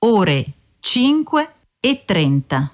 ore 5:30.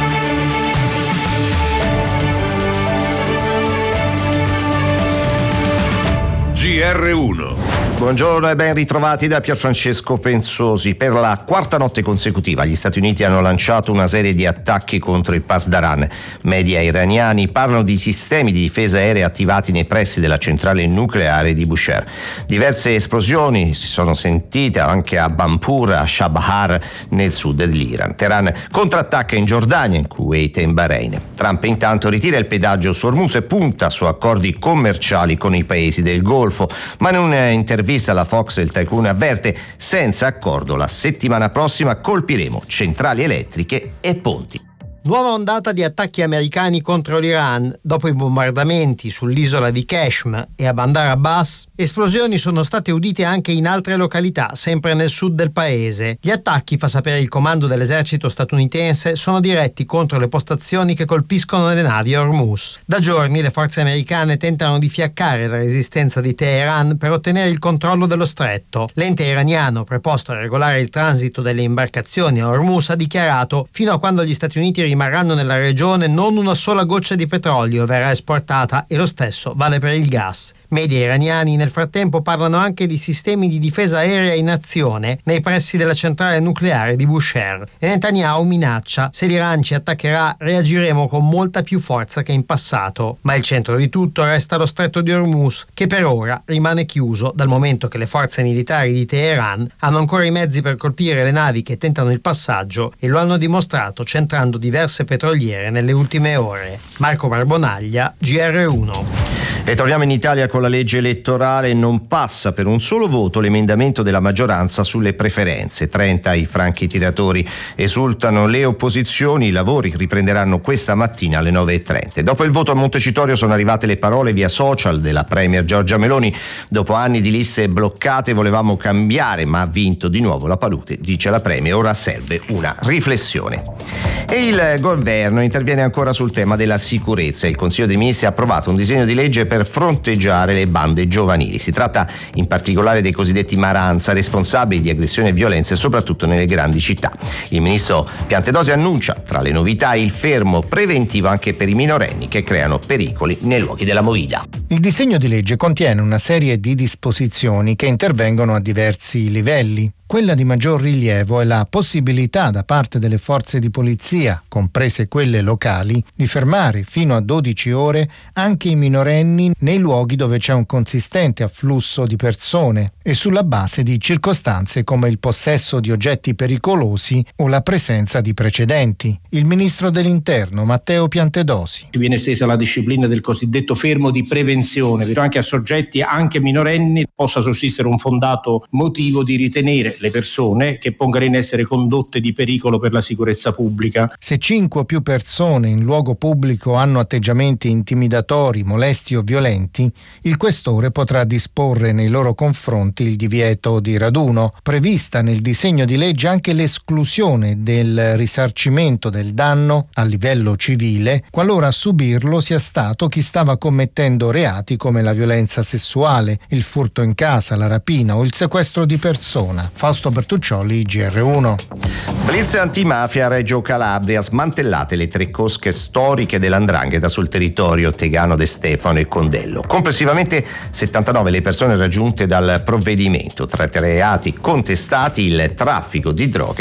GR1. Buongiorno e ben ritrovati da Pierfrancesco Pensosi. Per la quarta notte consecutiva gli Stati Uniti hanno lanciato una serie di attacchi contro il Pasdaran. Media iraniani parlano di sistemi di difesa aerea attivati nei pressi della centrale nucleare di Bushehr. Diverse esplosioni si sono sentite anche a Bampur, a Shabahar, nel sud dell'Iran. Teheran contrattacca in Giordania, in Kuwait e in Bahrain. Trump intanto ritira il pedaggio su Hormuz e punta su accordi commerciali con i paesi del Golfo, ma in un'intervista alla Fox il tycoon avverte: senza accordo la settimana prossima colpiremo centrali elettriche e ponti. Nuova ondata di attacchi americani contro l'Iran. Dopo i bombardamenti sull'isola di Qeshm e a Bandar Abbas, esplosioni sono state udite anche in altre località, sempre nel sud del paese. Gli attacchi, fa sapere il comando dell'esercito statunitense, sono diretti contro le postazioni che colpiscono le navi a Hormuz. Da giorni le forze americane tentano di fiaccare la resistenza di Teheran per ottenere il controllo dello stretto. L'ente iraniano, preposto a regolare il transito delle imbarcazioni a Hormuz, ha dichiarato: fino a quando gli Stati Uniti rimarranno nella regione non una sola goccia di petrolio verrà esportata, e lo stesso vale per il gas. Media iraniani nel frattempo parlano anche di sistemi di difesa aerea in azione nei pressi della centrale nucleare di Bushehr. E Netanyahu minaccia: se l'Iran ci attaccherà reagiremo con molta più forza che in passato. Ma il centro di tutto resta lo stretto di Hormuz, che per ora rimane chiuso dal momento che le forze militari di Teheran hanno ancora i mezzi per colpire le navi che tentano il passaggio, e lo hanno dimostrato centrando diverse petroliere nelle ultime ore. Marco Barbonaglia, GR1. E torniamo in Italia con la legge elettorale. Non passa per un solo voto l'emendamento della maggioranza sulle preferenze. 30 i franchi tiratori. Esultano le opposizioni. I lavori riprenderanno questa mattina alle 9:30. Dopo il voto a Montecitorio sono arrivate le parole via social della premier Giorgia Meloni. Dopo anni di liste bloccate volevamo cambiare, ma ha vinto di nuovo la palude, dice la premier. Ora serve una riflessione. E il governo interviene ancora sul tema della sicurezza. Il Consiglio dei Ministri ha approvato un disegno di legge per fronteggiare le bande giovanili. Si tratta in particolare dei cosiddetti maranza, responsabili di aggressioni e violenze soprattutto nelle grandi città. Il ministro Piantedosi annuncia tra le novità il fermo preventivo anche per i minorenni che creano pericoli nei luoghi della movida. Il disegno di legge contiene una serie di disposizioni che intervengono a diversi livelli. Quella di maggior rilievo è la possibilità da parte delle forze di polizia, comprese quelle locali, di fermare fino a 12 ore anche i minorenni nei luoghi dove c'è un consistente afflusso di persone e sulla base di circostanze come il possesso di oggetti pericolosi o la presenza di precedenti. Il ministro dell'Interno, Matteo Piantedosi. Viene estesa la disciplina del cosiddetto fermo di prevenzione, per anche a soggetti anche minorenni possa sussistere un fondato motivo di ritenere le persone che pongano in essere condotte di pericolo per la sicurezza pubblica. Se 5 o più persone in luogo pubblico hanno atteggiamenti intimidatori, molesti o violenti, il questore potrà disporre nei loro confronti il divieto di raduno. Prevista nel disegno di legge anche l'esclusione del risarcimento del danno a livello civile, qualora a subirlo sia stato chi stava commettendo reati come la violenza sessuale, il furto in casa, la rapina o il sequestro di persona. Fausto Bertuccioli, GR1. Blitz antimafia a Reggio Calabria, smantellate le 3 cosche storiche dell''ndrangheta sul territorio Tegano de Stefano e Condello. Complessivamente 79 le persone raggiunte dal provvedimento. Tra i reati contestati il traffico di droga